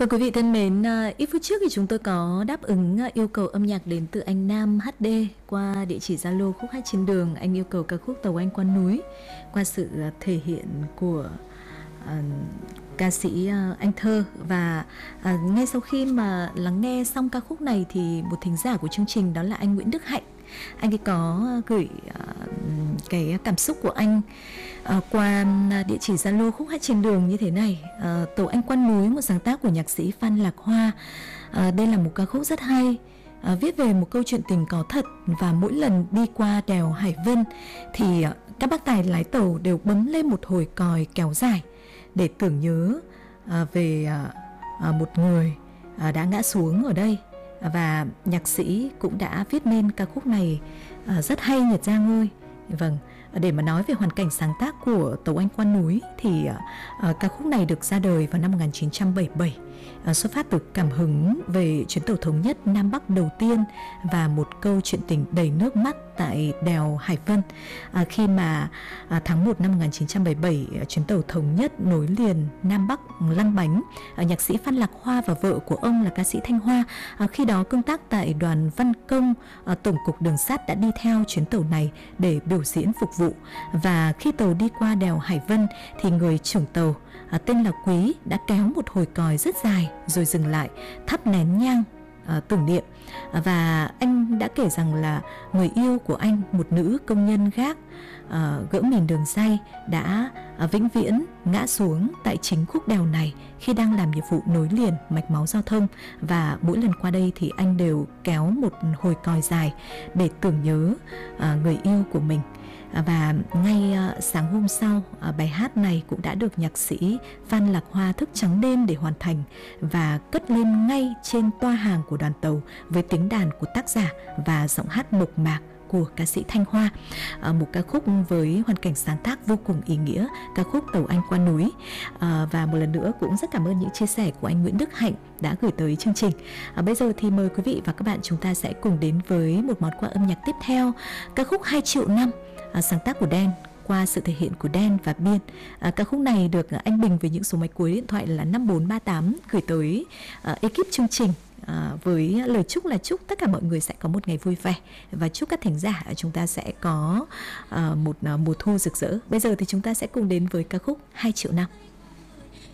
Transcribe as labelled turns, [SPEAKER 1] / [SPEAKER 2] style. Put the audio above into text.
[SPEAKER 1] Và quý vị thân mến, ít phút trước thì chúng tôi có đáp ứng yêu cầu âm nhạc đến từ anh Nam HD qua địa chỉ Zalo Khúc Hát Trên Đường. Anh yêu cầu ca khúc Tàu Anh Qua Núi qua sự thể hiện của ca sĩ Anh Thơ. Và ngay sau khi mà lắng nghe xong ca khúc này thì một thính giả của chương trình đó là anh Nguyễn Đức Hạnh, anh ấy có gửi cái cảm xúc của anh qua địa chỉ Zalo Khúc Hát Trên Đường như thế này. Tàu Anh Qua Núi, một sáng tác của nhạc sĩ Phan Lạc Hoa. Đây là một ca khúc rất hay, viết về một câu chuyện tình có thật. Và mỗi lần đi qua đèo Hải Vân thì các bác tài lái tàu đều bấm lên một hồi còi kéo dài để tưởng nhớ về một người đã ngã xuống ở đây. Và nhạc sĩ cũng đã viết nên ca khúc này rất hay Nhật Giang ơi. Vâng, để mà nói về hoàn cảnh sáng tác của Tàu Anh Qua Núi thì ca khúc này được ra đời vào năm 1977, xuất phát từ cảm hứng về chuyến tàu thống nhất Nam Bắc đầu tiên và một câu chuyện tình đầy nước mắt tại đèo Hải Vân. Khi mà tháng 1 năm 1977, chuyến tàu thống nhất nối liền Nam Bắc lăn bánh, nhạc sĩ Phan Lạc Hoa và vợ của ông là ca sĩ Thanh Hoa, khi đó công tác tại đoàn văn công Tổng cục Đường sắt, đã đi theo chuyến tàu này để biểu diễn phục vụ. Và khi tàu đi qua đèo Hải Vân thì người trưởng tàu tên là Quý đã kéo một hồi còi rất dài rồi dừng lại thắp nén nhang tưởng niệm. Và anh đã kể rằng là người yêu của anh, một nữ công nhân gác gỡ mìn đường ray, đã vĩnh viễn ngã xuống tại chính khúc đèo này khi đang làm nhiệm vụ nối liền mạch máu giao thông. Và mỗi lần qua đây thì anh đều kéo một hồi còi dài để tưởng nhớ người yêu của mình. Và ngay sáng hôm sau, bài hát này cũng đã được nhạc sĩ Phan Lạc Hoa thức trắng đêm để hoàn thành và cất lên ngay trên toa hàng của đoàn tàu với tiếng đàn của tác giả và giọng hát mộc mạc của ca sĩ Thanh Hoa. Một ca khúc với hoàn cảnh sáng tác vô cùng ý nghĩa, ca khúc Tàu Anh Qua Núi. Và một lần nữa cũng rất cảm ơn những chia sẻ của anh Nguyễn Đức Hạnh đã gửi tới chương trình. Bây giờ thì mời quý vị và các bạn chúng ta sẽ cùng đến với một món quà âm nhạc tiếp theo, ca khúc 2 triệu năm, sáng tác của Đen qua sự thể hiện của Đen và Biên. Ca khúc này được anh Bình với những số máy cuối điện thoại là 5438 gửi tới ekip chương trình với lời chúc là chúc tất cả mọi người sẽ có một ngày vui vẻ và chúc các thính giả chúng ta sẽ có một mùa thu rực rỡ. Bây giờ thì chúng ta sẽ cùng đến với ca khúc 2 triệu năm.